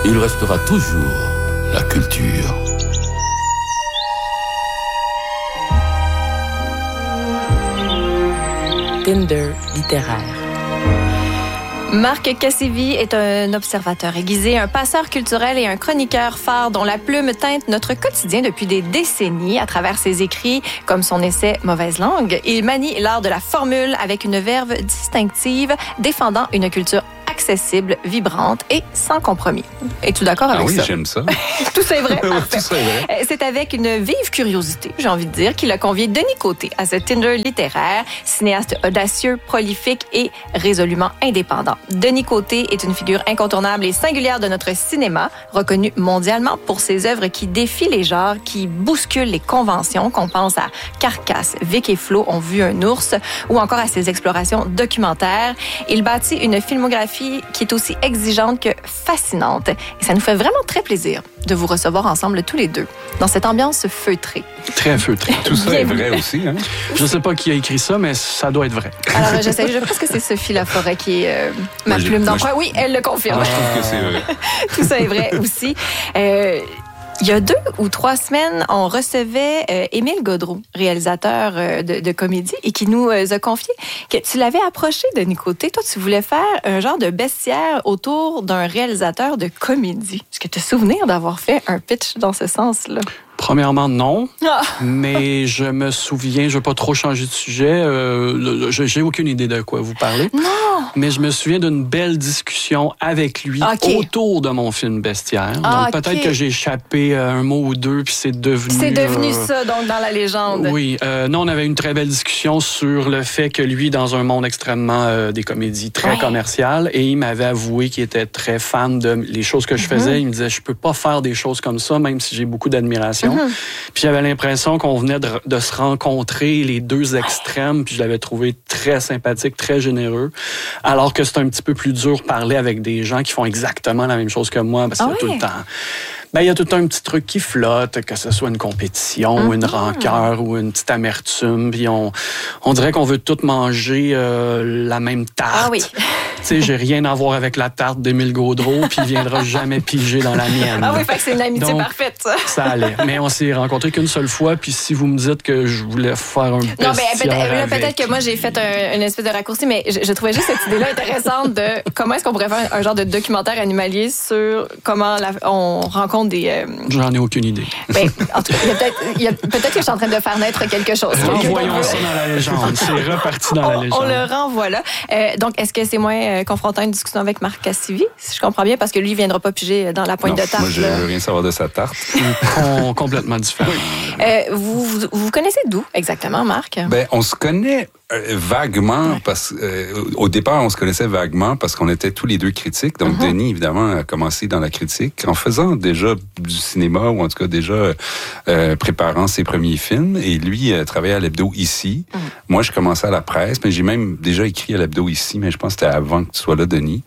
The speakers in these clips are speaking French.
il restera toujours la culture. Tinder littéraire. Marc Cassivi est un observateur aiguisé, un passeur culturel et un chroniqueur phare dont la plume teinte notre quotidien depuis des décennies à travers ses écrits, comme son essai « Mauvaise langue ». Il manie l'art de la formule avec une verve distinctive, défendant une culture accessible, vibrante et sans compromis. Es-tu d'accord avec ça? Oui, j'aime ça. Tout ça est vrai? Tout ça est vrai. C'est avec une vive curiosité, j'ai envie de dire, qu'il a convié Denis Côté à ce Tinder littéraire, cinéaste audacieux, prolifique et résolument indépendant. Denis Côté est une figure incontournable et singulière de notre cinéma, reconnu mondialement pour ses œuvres qui défient les genres, qui bousculent les conventions, qu'on pense à Carcasse, Vic et Flo ont vu un ours, ou encore à ses explorations documentaires. Il bâtit une filmographie qui est aussi exigeante que fascinante. Et ça nous fait vraiment très plaisir de vous recevoir ensemble tous les deux dans cette ambiance feutrée. Très feutrée. Tout ça est vrai aussi. Hein? Je ne sais pas qui a écrit ça, mais ça doit être vrai. Alors, je pense que c'est Sophie Laforêt qui est ma plume d'emploi. Oui, elle le confirme. Moi, je trouve que c'est vrai. Tout ça est vrai aussi. Il y a 2 ou 3 semaines, on recevait Émile Gaudreault, réalisateur de comédie, et qui nous a confié que tu l'avais approché, Denis Côté. Toi, tu voulais faire un genre de bestiaire autour d'un réalisateur de comédie. Est-ce que tu as souvenir d'avoir fait un pitch dans ce sens-là? Premièrement, non. Mais je me souviens, je ne veux pas trop changer de sujet, j'ai aucune idée de quoi vous parlez. Non! Mais je me souviens d'une belle discussion avec lui autour de mon film Bestiaire. Donc peut-être que j'ai échappé un mot ou deux, puis c'est devenu... C'est devenu ça, donc, dans la légende. Oui. Non, on avait une très belle discussion sur le fait que lui, dans un monde extrêmement des comédies très commerciales, et il m'avait avoué qu'il était très fan de les choses que je faisais. Il me disait, je peux pas faire des choses comme ça, même si j'ai beaucoup d'admiration. Puis j'avais l'impression qu'on venait de se rencontrer les deux extrêmes, puis je l'avais trouvé très sympathique, très généreux, alors que c'est un petit peu plus dur parler avec des gens qui font exactement la même chose que moi, parce qu'il y a tout le temps... Ben, il y a tout un petit truc qui flotte, que ce soit une compétition ou une rancœur ou une petite amertume. Puis on dirait qu'on veut tous manger la même tarte. Ah oui. Tu sais, j'ai rien à voir avec la tarte d'Émile Gaudreault, puis il viendra jamais piger dans la mienne. Ah oui, fait que c'est une amitié parfaite, ça. Ça allait. Mais on s'est rencontrés qu'une seule fois, puis si vous me dites que je voulais faire un bestiaire peut-être que moi, j'ai fait une espèce de raccourci, mais je trouvais juste cette idée-là intéressante de comment est-ce qu'on pourrait faire un genre de documentaire animalier sur comment on rencontre des... J'en ai aucune idée. Ben, en tout cas, peut-être que je suis en train de faire naître quelque chose. Renvoyons ça dans la légende. C'est reparti dans la légende. On le renvoie là. Donc, est-ce que c'est moins confrontant une discussion avec Marc Cassivi, si je comprends bien, parce que lui, il ne viendra pas piger dans la pointe de tarte. Moi, je ne veux rien savoir de sa tarte. Complètement différent. Vous connaissez d'où exactement, Marc? Ben, on se connaît vaguement, parce au départ, on se connaissait vaguement parce qu'on était tous les deux critiques. Donc, Denis, évidemment, a commencé dans la critique en faisant déjà du cinéma, ou en tout cas déjà préparant ses premiers films. Et lui, travaillait à l'hebdo ici. Moi, je commençais à la presse, mais j'ai même déjà écrit à l'hebdo ici, mais je pense que c'était avant que tu sois là, Denis.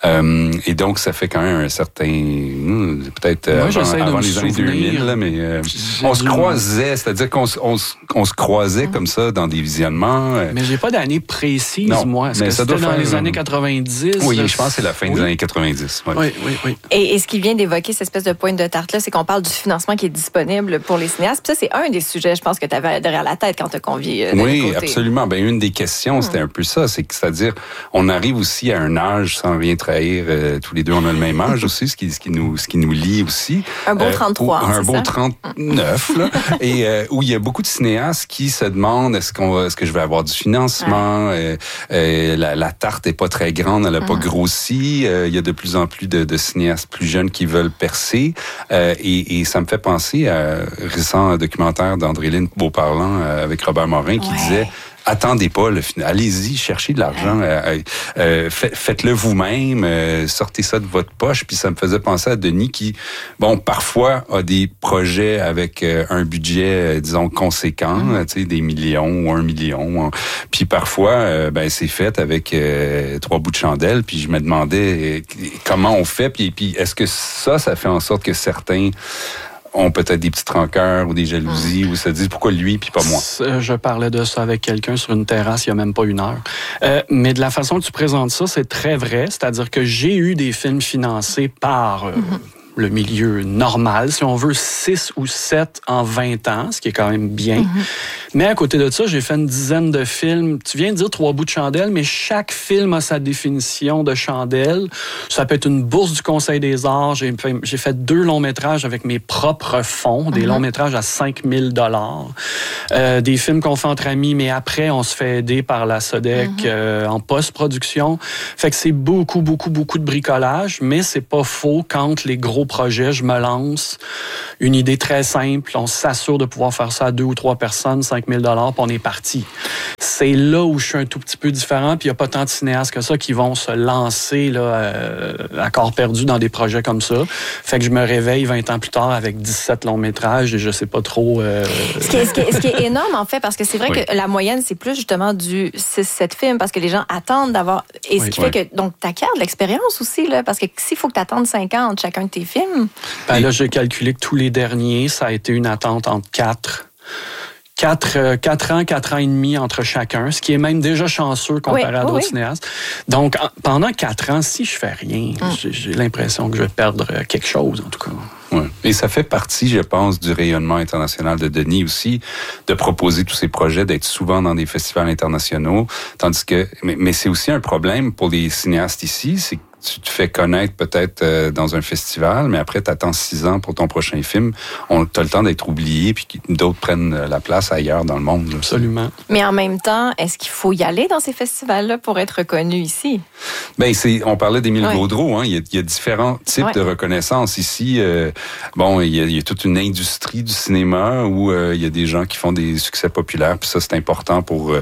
Et donc, ça fait quand même un certain... peut-être avant les années 2000, là, mais on se croisait, c'est-à-dire qu'on se croisait comme ça dans des visionnements. Mais j'ai pas d'année précise, moi. Est-ce que ça c'était dans les années 90? Oui, je pense que c'est la fin des années 90. Ouais. Oui. Et ce qui vient d'évoquer cette espèce de pointe de tarte-là, c'est qu'on parle du financement qui est disponible pour les cinéastes. Puis ça, c'est un des sujets, je pense, que tu avais derrière la tête quand tu as convié Oui, Côté. Absolument. Ben, une des questions, c'était un peu ça. C'est-à-dire, on arrive aussi à un âge, sans rien trahir, tous les deux, on a le même âge aussi, ce qui nous lie aussi. Un beau 33, un beau 39, là. Et où il y a beaucoup de cinéastes qui se demandent, est-ce que je vais avoir du financement? La tarte est pas très grande, elle a pas grossi. Il y a de plus en plus de cinéastes plus jeunes qui veulent percer. Et ça me fait penser à un récent documentaire d'André-Lyne Beauparlant avec Robert Morin qui disait... Attendez pas le final. Allez-y, cherchez de l'argent. Faites-le vous-même. Sortez ça de votre poche. Puis ça me faisait penser à Denis qui, parfois a des projets avec un budget, disons, conséquent, tu sais, des millions ou 1 million. Puis parfois, c'est fait avec 3 bouts de chandelle. Puis je me demandais comment on fait. Puis est-ce que ça fait en sorte que certains ont peut-être des petites rancœurs ou des jalousies ou se disent pourquoi lui puis pas moi. Je parlais de ça avec quelqu'un sur une terrasse il y a même pas une heure. Mais de la façon que tu présentes ça, c'est très vrai. C'est-à-dire que j'ai eu des films financés par le milieu normal, si on veut, 6 ou 7 en 20 ans, ce qui est quand même bien. Mais à côté de ça, j'ai fait une dizaine de films. Tu viens de dire 3 bouts de chandelle, mais chaque film a sa définition de chandelle. Ça peut être une bourse du Conseil des arts. J'ai fait 2 longs métrages avec mes propres fonds, des longs métrages à 5 000 $. Des films qu'on fait entre amis, mais après, on se fait aider par la SODEC en post-production. Fait que c'est beaucoup de bricolage, mais c'est pas faux quand les gros projets, je me lance, une idée très simple, on s'assure de pouvoir faire ça à 2 ou 3 personnes, 5 000 $, puis on est parti. C'est là où je suis un tout petit peu différent, puis il n'y a pas tant de cinéastes que ça qui vont se lancer là, à corps perdu dans des projets comme ça. Fait que je me réveille 20 ans plus tard avec 17 longs métrages et je sais pas trop... Ce qui est énorme, en fait, parce que c'est vrai que la moyenne, c'est plus justement du 6-7 films, parce que les gens attendent d'avoir... Et ce qui fait que, donc, t'acquiers de l'expérience aussi, là, parce que s'il faut que t'attendes 5 ans entre chacun de tes films... Ben là, j'ai calculé que tous les derniers, ça a été une attente entre 4 ans, 4 ans et demi entre chacun, ce qui est même déjà chanceux comparé à d'autres cinéastes. Donc, pendant 4 ans, si je fais rien, j'ai l'impression que je vais perdre quelque chose, en tout cas. Ouais. Et ça fait partie, je pense, du rayonnement international de Denis aussi, de proposer tous ces projets, d'être souvent dans des festivals internationaux, tandis que, mais c'est aussi un problème pour les cinéastes ici, c'est que tu te fais connaître peut-être dans un festival, mais après, tu attends 6 ans pour ton prochain film. Tu as le temps d'être oublié, puis d'autres prennent la place ailleurs dans le monde. Là. Absolument. Mais en même temps, est-ce qu'il faut y aller dans ces festivals-là pour être reconnu ici? Ben, on parlait d'Émile Gaudreau. Hein. Il y a différents types de reconnaissance ici. Il y a toute une industrie du cinéma où il y a des gens qui font des succès populaires, puis ça, c'est important pour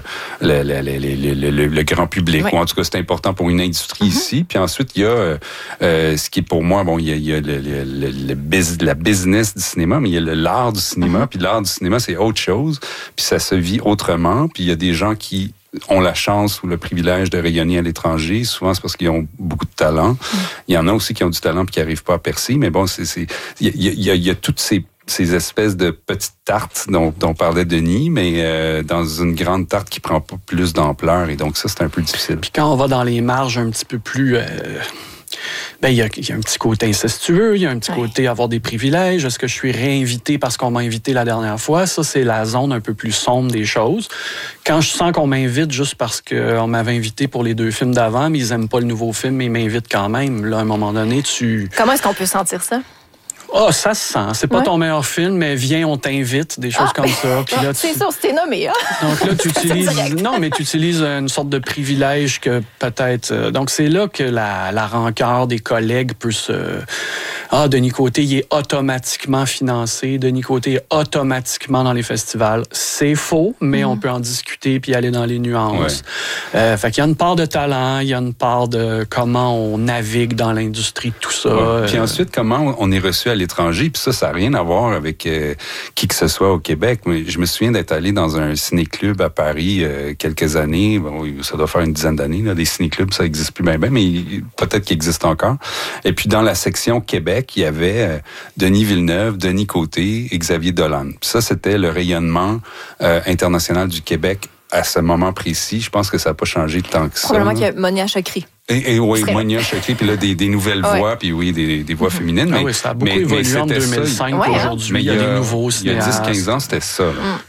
le grand public. Ou en tout cas, c'est important pour une industrie ici. Puis ensuite, il y a ce qui est pour moi, il y a la business du cinéma, mais il y a l'art du cinéma. Puis l'art du cinéma, c'est autre chose. Puis ça se vit autrement. Puis il y a des gens qui ont la chance ou le privilège de rayonner à l'étranger. Souvent, c'est parce qu'ils ont beaucoup de talent. Il y en a aussi qui ont du talent puis qui n'arrivent pas à percer. Mais bon, il y a toutes ces espèces de petites tartes dont parlait Denis, mais dans une grande tarte qui prend pas plus d'ampleur. Et donc, ça, c'est un peu difficile. Puis quand on va dans les marges un petit peu plus... il y a un petit côté incestueux, il y a un petit côté avoir des privilèges. Est-ce que je suis réinvité parce qu'on m'a invité la dernière fois? Ça, c'est la zone un peu plus sombre des choses. Quand je sens qu'on m'invite juste parce qu'on m'avait invité pour les 2 films d'avant, mais ils n'aiment pas le nouveau film, mais ils m'invitent quand même. Là, à un moment donné, Comment est-ce qu'on peut sentir ça? Ah, ça se sent. C'est pas ton meilleur film, mais viens, on t'invite, des choses comme ça. Puis là, c'est sûr, c'était nommé. Hein? Donc là, tu utilises une sorte de privilège que peut-être... donc c'est là que la rancœur des collègues peut se... Denis Côté, il est automatiquement financé. Denis Côté est automatiquement dans les festivals. C'est faux, mais on peut en discuter puis aller dans les nuances. Fait qu'il y a une part de talent, il y a une part de comment on navigue dans l'industrie, tout ça. Puis ensuite, comment on est reçu à l'étranger. Puis ça n'a rien à voir avec qui que ce soit au Québec. Mais je me souviens d'être allé dans un ciné-club à Paris quelques années. Bon, ça doit faire une dizaine d'années. Là. Les ciné-clubs, ça n'existe plus bien, mais peut-être qu'il existe encore. Et puis dans la section Québec, il y avait Denis Villeneuve, Denis Côté et Xavier Dolan. Puis ça, c'était le rayonnement international du Québec à ce moment précis. Je pense que ça n'a pas changé tant que ça. Probablement qu'il y a Monia Chokri. Et oui, Monia Chokri, puis là, des nouvelles voix, puis oui, des voix féminines. Mais ça a beaucoup évolué en 2005 aujourd'hui. Mais il y a des nouveaux cinéastes. Il y a 10-15 ans, c'était ça.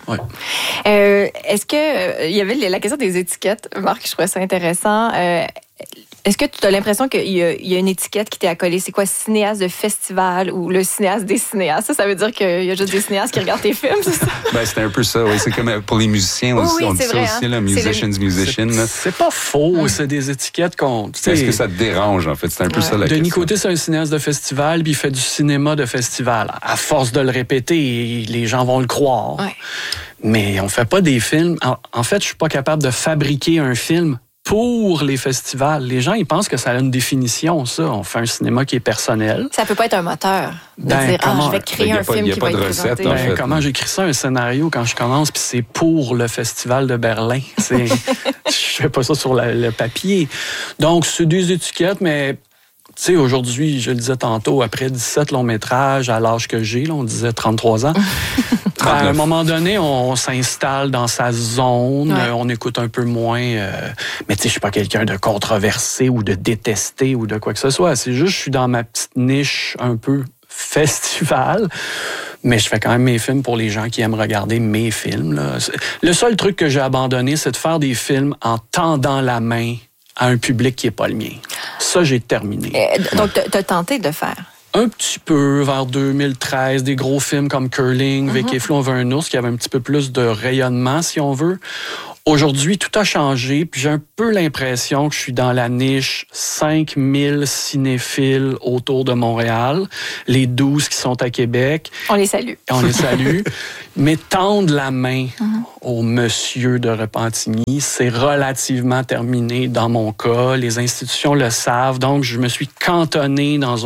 Est-ce que il y avait la question des étiquettes, Marc, je trouvais ça intéressant. Est-ce que tu as l'impression qu'il y a une étiquette qui t'est accolée? C'est quoi, cinéaste de festival ou le cinéaste des cinéastes? Ça veut dire qu'il y a juste des cinéastes qui regardent tes films, c'est ça? C'est un peu ça, oui. C'est comme pour les musiciens aussi. On dit ça aussi, là, musician. C'est pas faux, c'est des étiquettes qu'on... Est-ce que ça te dérange, en fait? C'est un peu ça la question. Denis Côté, c'est un cinéaste de festival, puis il fait du cinéma de festival. À force de le répéter, les gens vont le croire. Ouais. Mais on fait pas des films... En fait, je suis pas capable de fabriquer un film pour les festivals. Les gens, ils pensent que ça a une définition, ça. On fait un cinéma qui est personnel. Ça peut pas être un moteur. De dire, je vais créer un film qui va être présenté. Comment j'écris ça, un scénario, quand je commence, puis c'est pour le Festival de Berlin. Je fais pas ça sur le papier. Donc, c'est des étiquettes, mais Tu sais, aujourd'hui, je le disais tantôt, après 17 longs métrages, à l'âge que j'ai, là, on disait 33 ans, à un moment donné, on s'installe dans sa zone, on écoute un peu moins. Mais tu sais, je suis pas quelqu'un de controversé ou de détesté ou de quoi que ce soit. C'est juste, je suis dans ma petite niche un peu festival. Mais je fais quand même mes films pour les gens qui aiment regarder mes films, là. Le seul truc que j'ai abandonné, c'est de faire des films en tendant la main à un public qui n'est pas le mien. Ça, j'ai terminé. Donc, t'as tenté de faire? Un petit peu, vers 2013, des gros films comme Curling, Vic et Flo, on veut un ours, qui avait un petit peu plus de rayonnement, si on veut. Aujourd'hui, tout a changé, puis j'ai un peu l'impression que je suis dans la niche 5000 cinéphiles autour de Montréal, les 12 qui sont à Québec. On les salue. On les salue. Mais tendre la main au monsieur de Repentigny, c'est relativement terminé dans mon cas. Les institutions le savent, donc je me suis cantonné dans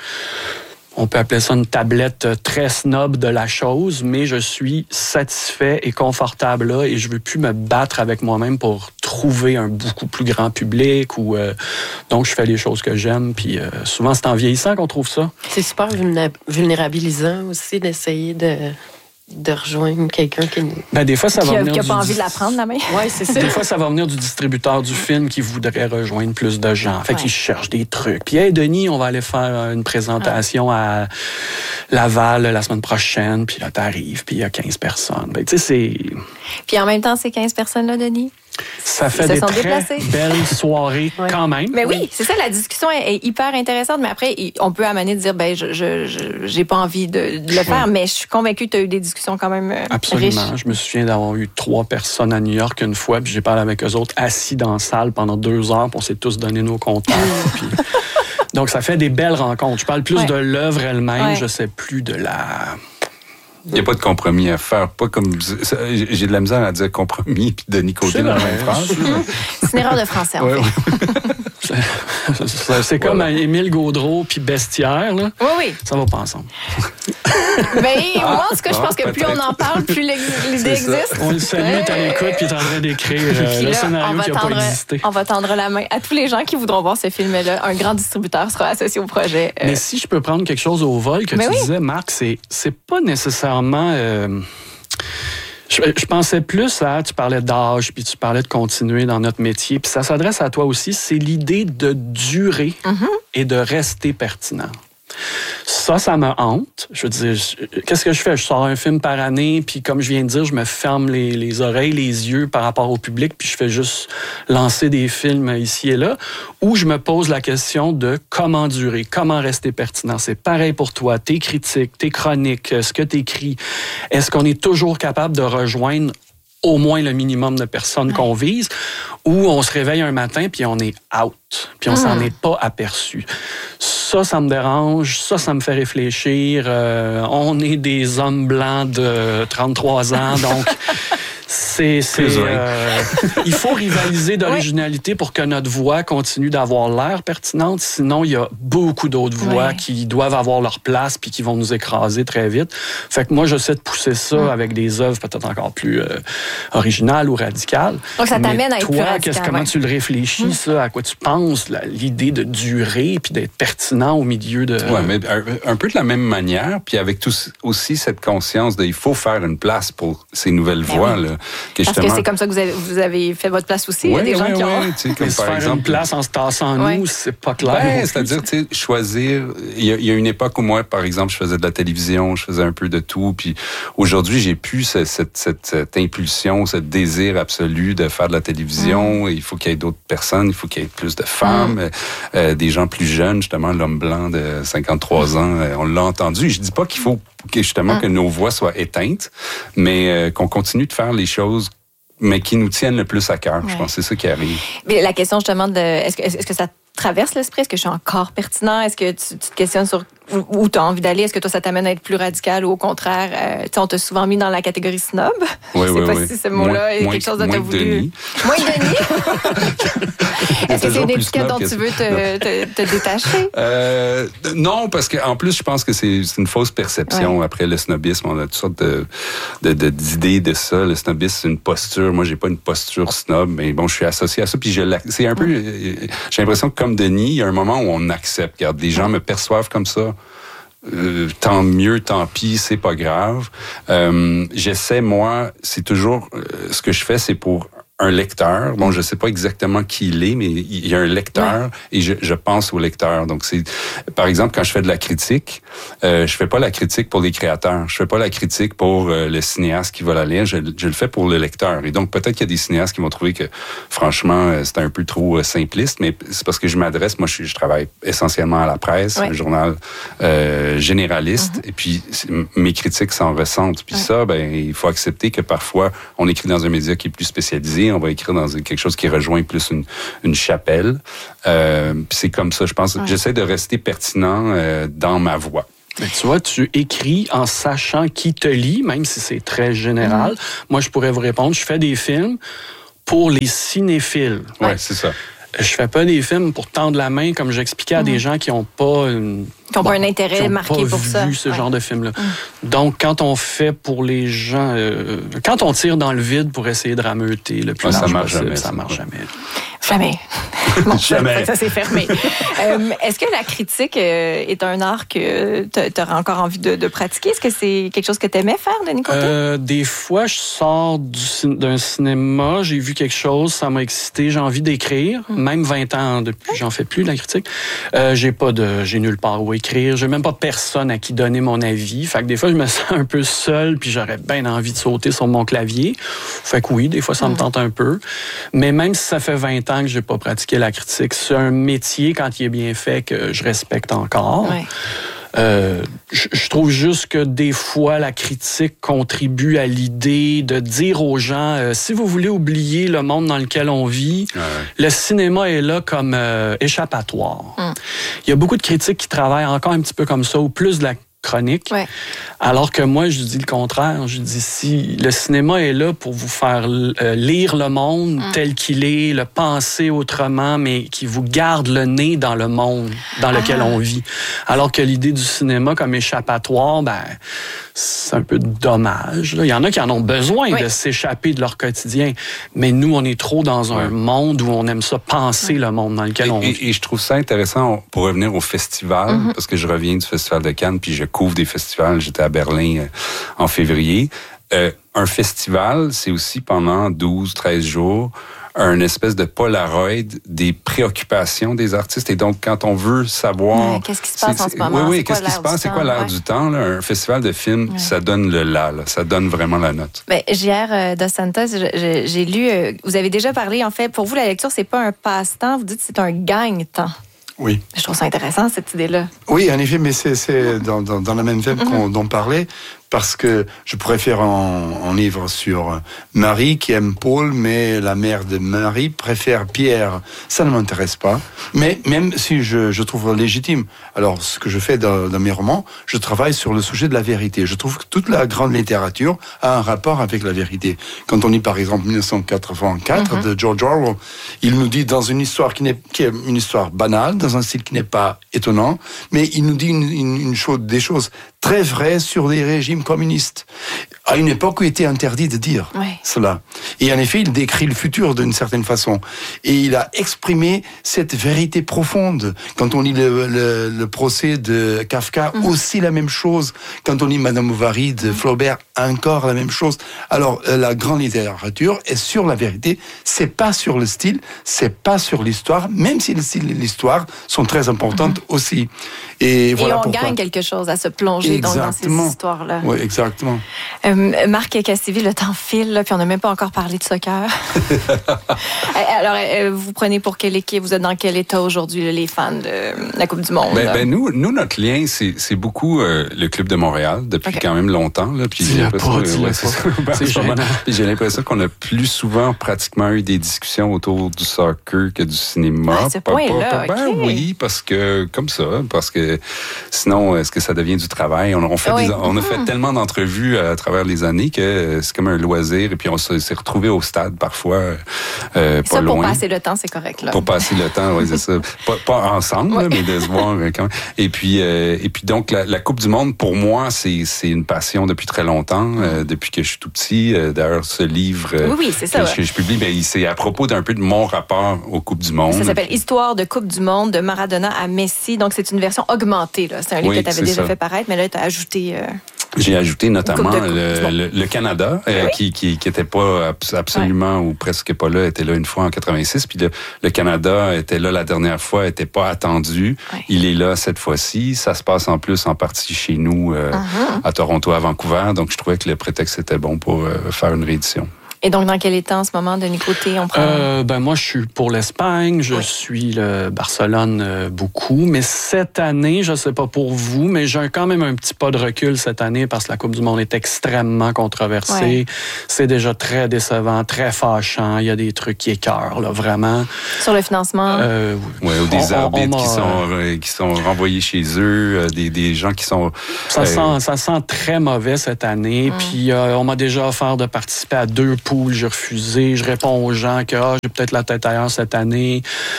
on peut appeler ça une tablette très snob de la chose, mais je suis satisfait et confortable là et je veux plus me battre avec moi-même pour trouver un beaucoup plus grand public. Donc, je fais les choses que j'aime, puis souvent, c'est en vieillissant qu'on trouve ça. C'est super vulnérabilisant aussi d'essayer de rejoindre quelqu'un qui... des fois, ça va venir qui n'a pas envie de la prendre, la main. Oui, c'est ça. Des fois, ça va venir du distributeur du film qui voudrait rejoindre plus de gens. Fait qu'il cherche des trucs. Puis, hey, Denis, on va aller faire une présentation à Laval la semaine prochaine. Puis là, t'arrives, puis il y a 15 personnes. Tu sais, c'est... Puis en même temps, ces 15 personnes-là, Denis, ça fait des très belles soirées quand même. Mais oui, c'est ça, la discussion est hyper intéressante, mais après, on peut amener de dire, j'ai pas envie de le faire, mais je suis convaincue que tu as eu des discussions quand même Absolument. riches. Je me souviens d'avoir eu 3 personnes à New York une fois, puis j'ai parlé avec eux autres assis dans la salle pendant 2 heures, puis on s'est tous donné nos contacts. Puis... Donc, ça fait des belles rencontres. Je parle plus de l'œuvre elle-même, je sais plus de la... Il n'y a pas de compromis à faire. Pas comme j'ai de la misère à dire compromis puis Denis Côté dans la même phrase. C'est une erreur de français, en fait. C'est comme Émile Gaudreau puis Bestiaire. Là. Oui. Ça va pas ensemble. Moi, en tout cas, je pense que plus on en parle, plus l'idée existe. On le salue, est à l'écoute, puis est en train d'écrire le scénario qui n'a pas existé. On va tendre la main à tous les gens qui voudront voir ce film-là. Un grand distributeur sera associé au projet. Mais si je peux prendre quelque chose au vol que tu disais, Marc, c'est pas nécessairement... Je pensais plus à, tu parlais d'âge, puis tu parlais de continuer dans notre métier, puis ça s'adresse à toi aussi, c'est l'idée de durer et de rester pertinent. Ça me hante. Je veux dire, qu'est-ce que je fais? Je sors un film par année, puis comme je viens de dire, je me ferme les oreilles, les yeux par rapport au public, puis je fais juste lancer des films ici et là, où je me pose la question de comment durer, comment rester pertinent. C'est pareil pour toi, tes critiques, tes chroniques, ce que tu écris. Est-ce qu'on est toujours capable de rejoindre au moins le minimum de personnes qu'on vise, ou on se réveille un matin puis on est out, puis on s'en est pas aperçu. Ça me dérange, ça me fait réfléchir. On est des hommes blancs de 33 ans, donc il faut rivaliser d'originalité pour que notre voix continue d'avoir l'air pertinente. Sinon, il y a beaucoup d'autres voix qui doivent avoir leur place puis qui vont nous écraser très vite. Fait que moi, j'essaie de pousser ça avec des œuvres peut-être encore plus originales ou radicales. Donc, ça t'amène à être plus toi, radical. comment tu le réfléchis, ça? À quoi tu penses? L'idée de durer puis d'être pertinent au milieu de... Oui, mais un peu de la même manière, puis avec aussi cette conscience il faut faire une place pour ces nouvelles voix. Là, parce que c'est comme ça que vous avez fait votre place aussi. Il y a des gens qui ont... Comme par exemple, une place en se tassant nous, c'est pas clair. C'est-à-dire, choisir... Il y a une époque où moi, par exemple, je faisais de la télévision, je faisais un peu de tout, puis aujourd'hui, j'ai plus cette impulsion, ce désir absolu de faire de la télévision. Il faut qu'il y ait d'autres personnes, il faut qu'il y ait plus de femmes, des gens plus jeunes, justement, l'homme blanc de 53 ans, on l'a entendu. Je dis pas qu'il faut que nos voix soient éteintes, mais qu'on continue de faire les choses, mais qui nous tiennent le plus à cœur. Je pense que c'est ça qui arrive. Mais la question, justement, est-ce que ça traverse l'esprit? Est-ce que je suis encore pertinent? Est-ce que tu te questionnes sur où tu as envie d'aller? Est-ce que toi, ça t'amène à être plus radical ou au contraire, on t'a souvent mis dans la catégorie snob? Oui, je sais pas si ce mot-là est quelque chose dont tu as voulu. Moins de Denis. Est-ce que c'est une étiquette dont tu veux te détacher? Non, parce qu'en plus, je pense que c'est une fausse perception. Ouais. Après le snobisme, on a toutes sortes d'idées de ça. Le snobisme, c'est une posture. Moi, j'ai pas une posture snob, mais bon, je suis associé à ça. Puis c'est un peu... J'ai l'impression que comme Denis, il y a un moment où on accepte. Regarde, les gens me perçoivent comme ça. Tant mieux, tant pis, c'est pas grave. J'essaie, moi, c'est toujours... ce que je fais, c'est pour un lecteur. Bon, je sais pas exactement qui il est, mais il y a un lecteur et je pense au lecteur. Donc, c'est... Par exemple, quand je fais de la critique, je fais pas la critique pour les créateurs. Je fais pas la critique pour le cinéaste qui va la lire. Je le fais pour le lecteur. Et donc, peut-être qu'il y a des cinéastes qui vont trouver que, franchement, c'est un peu trop simpliste, mais c'est parce que je m'adresse... Moi, je travaille essentiellement à la presse, un journal généraliste, et puis mes critiques s'en ressentent. Puis ça, ben, il faut accepter que parfois, on écrit dans un média qui est plus spécialisé, on va écrire dans quelque chose qui rejoint plus une chapelle. C'est comme ça, je pense. J'essaie de rester pertinent dans ma voix. Mais tu vois, tu écris en sachant qui te lit, même si c'est très général. Moi, je pourrais vous répondre, je fais des films pour les cinéphiles. Oui, c'est ça. Je fais pas des films pour tendre la main, comme j'expliquais à des gens qui n'ont pas... Qui n'ont pas un intérêt marqué pour ça. Qui n'ont pas vu ce genre de film-là. Donc, quand on fait pour les gens... quand on tire dans le vide pour essayer de rameuter le plus large possible, ça marche jamais. Jamais. Bon, jamais. Ça s'est fermé. Est-ce que la critique est un art que tu auras encore envie de pratiquer? Est-ce que c'est quelque chose que tu aimais faire, Denis Côté? Des fois, je sors d'un cinéma, j'ai vu quelque chose, ça m'a excité, j'ai envie d'écrire. Même 20 ans depuis, j'en fais plus de la critique. J'ai nulle part où écrire. J'ai même pas personne à qui donner mon avis. Fait que des fois, je me sens un peu seul, puis j'aurais bien envie de sauter sur mon clavier. Fait que oui, des fois, ça me tente un peu. Mais même si ça fait 20 ans que j'ai pas pratiqué la critique, c'est un métier, quand il est bien fait, que je respecte encore. Ouais. Je trouve juste que des fois, la critique contribue à l'idée de dire aux gens, si vous voulez oublier le monde dans lequel on vit, le cinéma est là comme échappatoire. Il y a beaucoup de critiques qui travaillent encore un petit peu comme ça, ou plus de la chronique. Ouais. Alors que moi, je dis le contraire. Je dis, si le cinéma est là pour vous faire lire le monde tel qu'il est, le penser autrement, mais qui vous garde le nez dans le monde dans lequel on vit. Alors que l'idée du cinéma comme échappatoire, ben, c'est un peu dommage. Là. Il y en a qui en ont besoin de s'échapper de leur quotidien. Mais nous, on est trop dans un monde où on aime ça penser le monde dans lequel on vit. Et je trouve ça intéressant pour revenir au festival, parce que je reviens du Festival de Cannes, puis je couvre des festivals. J'étais à Berlin en février. Un festival, c'est aussi pendant 12-13 jours un espèce de Polaroid des préoccupations des artistes. Et donc, quand on veut savoir... qu'est-ce qui se passe en ce moment? Oui, qu'est-ce qui se passe? C'est quoi l'air du temps? Là? Un festival de films, ça donne le là. Ça donne vraiment la note. Ben, J.R. Dos Santos, j'ai lu... vous avez déjà parlé, en fait, pour vous, la lecture, c'est pas un passe-temps. Vous dites que c'est un gagne-temps. Oui. Je trouve ça intéressant, cette idée-là. Oui, en effet, mais c'est dans la même veine dont parlait, parce que je pourrais faire un livre sur Marie qui aime Paul, mais la mère de Marie préfère Pierre. Ça ne m'intéresse pas, mais même si je trouve légitime. Alors, ce que je fais dans mes romans, je travaille sur le sujet de la vérité. Je trouve que toute la grande littérature a un rapport avec la vérité. Quand on lit, par exemple, 1984 de George Orwell, il nous dit dans une histoire qui est une histoire banale, dans un style qui n'est pas étonnant, mais il nous dit des choses très vraies sur les régimes communistes, à une époque où il était interdit de dire cela. Et en effet, il décrit le futur d'une certaine façon. Et il a exprimé cette vérité profonde. Quand on lit le procès de Kafka, aussi la même chose. Quand on lit Madame Bovary de Flaubert, encore la même chose. Alors, la grande littérature est sur la vérité. C'est pas sur le style, c'est pas sur l'histoire, même si le style et l'histoire sont très importantes aussi. Et voilà on pourquoi. gagne quelque chose à se plonger impliqué dans ces histoires-là. Oui, exactement. Marc Cassivi, le temps file, là, puis on n'a même pas encore parlé de soccer. Alors, vous prenez pour quelle équipe? Vous êtes dans quel état aujourd'hui, les fans de la Coupe du Monde? Nous, notre lien, c'est beaucoup le Club de Montréal depuis quand même longtemps. Là, puis j'ai l'impression qu'on a plus souvent pratiquement eu des discussions autour du soccer que du cinéma. À ce point-là, oui, parce que sinon, est-ce que ça devient du travail? On a fait tellement d'entrevues à travers les années que c'est comme un loisir et puis on s'est retrouvés au stade parfois pas ça, loin. Pour passer le temps, c'est correct. Là. Pour passer le temps, oui, c'est ça. Pas ensemble, là, mais de se voir quand même. Et puis donc, la Coupe du Monde, pour moi, c'est une passion depuis très longtemps, depuis que je suis tout petit. D'ailleurs, ce livre c'est ça, que je publie, c'est à propos d'un peu de mon rapport aux Coupes du Monde. Ça s'appelle Histoire de Coupe du Monde, de Maradona à Messi. Donc, c'est une version augmentée. Là. C'est un livre que tu avais déjà fait paraître, mais là, tu as ajouté... J'ai ajouté notamment le Canada, qui était pas absolument ou presque pas là, était là une fois en 86. Puis le Canada était là la dernière fois, était pas attendu. Il est là cette fois-ci. Ça se passe en plus en partie chez nous, à Toronto, à Vancouver. Donc, je trouvais que le prétexte était bon pour faire une réédition. Et donc, dans quel état en ce moment, Denis Côté, on prend? Moi, je suis pour l'Espagne. Je suis le Barcelone beaucoup. Mais cette année, je sais pas pour vous, mais j'ai quand même un petit pas de recul cette année parce que la Coupe du Monde est extrêmement controversée. C'est déjà très décevant, très fâchant. Il y a des trucs qui écœurent, là, vraiment. Sur le financement? Ou des arbitres qui sont renvoyés chez eux, des gens qui sont... Ça sent très mauvais cette année. Puis, on m'a déjà offert de participer à 2 poules. J'ai refusé. Je réponds aux gens que j'ai peut-être la tête ailleurs cette année.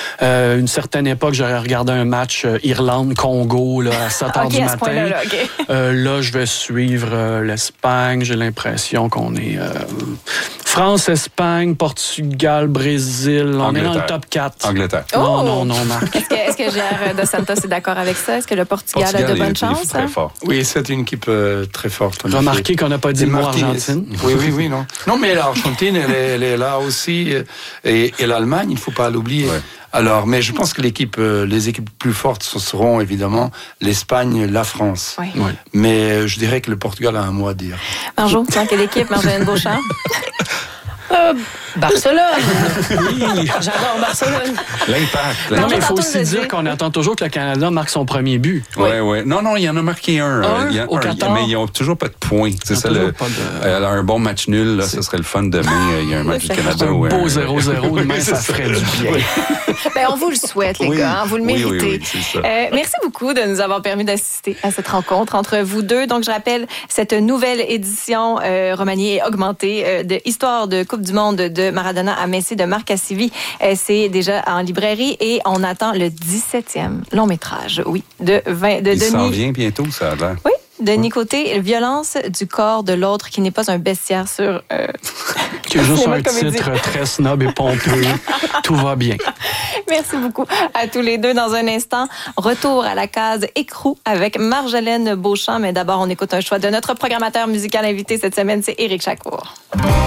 Une certaine époque, j'aurais regardé un match Irlande-Congo là, à 7 h du matin. Là, je vais suivre l'Espagne. J'ai l'impression qu'on est France, Espagne, Portugal, Brésil. On est dans le top 4. Angleterre. Non, Marc. Est-ce que Gérard Dos Santos est d'accord avec ça? Est-ce que le Portugal a de bonnes chances? Très fort. Oui, c'est une équipe très forte. Remarquez qu'on n'a pas dit le mot Argentine. Oui, non. Non, mais l'Argentine, elle est là aussi. Et l'Allemagne, il ne faut pas l'oublier. Ouais. Alors, mais je pense que les équipes plus fortes, ce seront évidemment l'Espagne, la France. Oui. Oui. Mais je dirais que le Portugal a un mot à dire. Marjo, dans quelle équipe, Marjolaine Beauchamp? Barcelone. Oui, j'adore Barcelone. L'impact. Non, mais il faut aussi dire qu'on attend toujours que le Canada marque son premier but. Oui. Non, il y en a marqué un. Au Qatar. Mais ils n'ont toujours pas de points. C'est ça, un bon match nul, là, ce serait le fun demain. Il y a un match du Canada. Un beau 0-0, demain, ça ferait du bien. On vous le souhaite, les gars. Vous le méritez. Oui, c'est ça. Merci beaucoup de nous avoir permis d'assister à cette rencontre entre vous deux. Donc, je rappelle cette nouvelle édition remaniée et augmentée de Histoire de Coupe du Monde de Maradona à Messi de Marc Cassivi. C'est déjà en librairie et on attend le 17e long métrage, de Denis. Il s'en vient bientôt, ça a l'air. Oui. Denis Côté, violence du corps de l'autre qui n'est pas un bestiaire sur... qui est juste un titre très snob et pompeux. Tout va bien. Merci beaucoup à tous les deux. Dans un instant, retour à la case écrou avec Marjolaine Beauchamp. Mais d'abord, on écoute un choix de notre programmateur musical invité cette semaine, c'est Éric Chacour.